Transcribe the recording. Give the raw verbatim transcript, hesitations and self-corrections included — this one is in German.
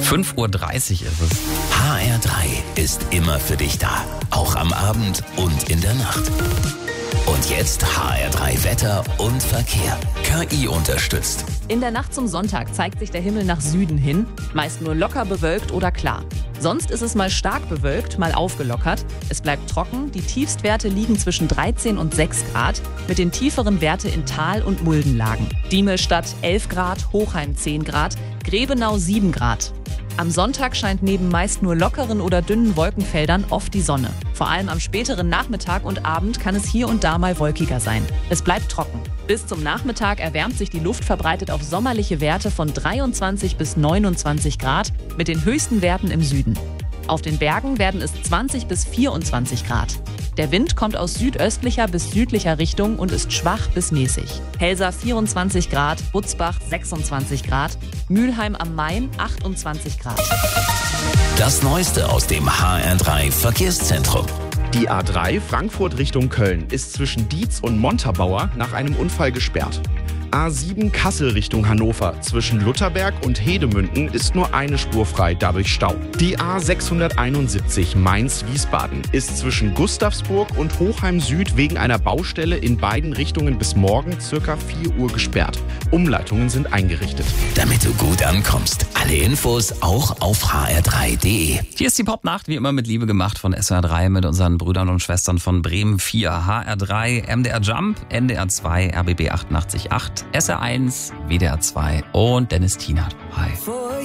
fünf Uhr dreißig ist es. H R drei ist immer für dich da. Auch am Abend und in der Nacht. Und jetzt H R drei Wetter und Verkehr. K I unterstützt. In der Nacht zum Sonntag zeigt sich der Himmel nach Süden hin, meist nur locker bewölkt oder klar. Sonst ist es mal stark bewölkt, mal aufgelockert. Es bleibt trocken, die Tiefstwerte liegen zwischen dreizehn und sechs Grad, mit den tieferen Werte in Tal- und Muldenlagen. Diemelstadt elf Grad, Hochheim zehn Grad, Grebenau sieben Grad. Am Sonntag scheint neben meist nur lockeren oder dünnen Wolkenfeldern oft die Sonne. Vor allem am späteren Nachmittag und Abend kann es hier und da mal wolkiger sein. Es bleibt trocken. Bis zum Nachmittag erwärmt sich die Luft verbreitet auf sommerliche Werte von dreiundzwanzig bis neunundzwanzig Grad mit den höchsten Werten im Süden. Auf den Bergen werden es zwanzig bis vierundzwanzig Grad. Der Wind kommt aus südöstlicher bis südlicher Richtung und ist schwach bis mäßig. Helsa vierundzwanzig Grad, Butzbach sechsundzwanzig Grad, Mülheim am Main achtundzwanzig Grad. Das Neueste aus dem H R drei Verkehrszentrum. Die A drei Frankfurt Richtung Köln ist zwischen Dietz und Montabaur nach einem Unfall gesperrt. A sieben Kassel Richtung Hannover zwischen Lutherberg und Hedemünden ist nur eine Spur frei, dadurch Stau. Die A sechshunderteinundsiebzig Mainz-Wiesbaden ist zwischen Gustavsburg und Hochheim Süd wegen einer Baustelle in beiden Richtungen bis morgen ca. vier Uhr gesperrt. Umleitungen sind eingerichtet. Damit du gut ankommst. Alle Infos auch auf h r drei punkt d e. Hier ist die Popnacht, wie immer mit Liebe gemacht von S W R drei mit unseren Brüdern und Schwestern von Bremen vier, H R drei, M D R Jump, N D R zwei, R B B achtundachtzig Komma acht, S R eins, W D R zwei und Dennis Tiener. Hi.